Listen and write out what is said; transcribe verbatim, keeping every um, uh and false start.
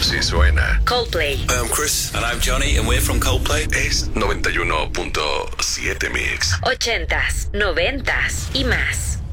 sí suena. Coldplay. Hi, I'm Chris. And I'm Johnny, and we're from Coldplay. Es noventa y uno punto siete Mix. Ochentas, noventas y más.